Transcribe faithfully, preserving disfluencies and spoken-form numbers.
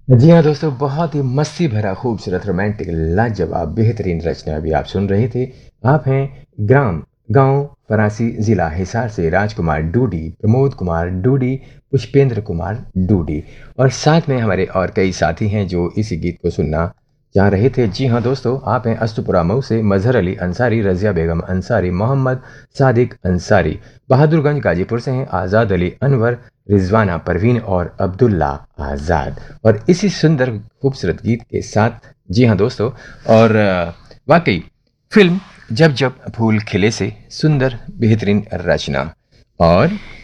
जी हाँ दोस्तों, बहुत ही मस्ती भरा खूबसूरत रोमांटिक लाजवाब बेहतरीन रचना अभी आप सुन रहे थे। आप हैं ग्राम गांव फरासी जिला हिसार से राजकुमार डूडी, प्रमोद कुमार डूडी, पुष्पेंद्र कुमार डूडी और साथ में हमारे और कई साथी हैं जो इसी गीत को सुनना चाह रहे थे। जी हाँ दोस्तों, आप हैं अस्तुपुरा मऊ से मजहर अली अंसारी, रजिया बेगम अंसारी, मोहम्मद सादिक अंसारी। बहादुरगंज गाजीपुर से हैं आज़ाद अली अनवर, रिजवाना परवीन और अब्दुल्ला आज़ाद। और इसी सुंदर खूबसूरत गीत के साथ जी हाँ दोस्तों, और अ, वाकई फिल्म जब जब फूल खिले से सुंदर बेहतरीन रचना। और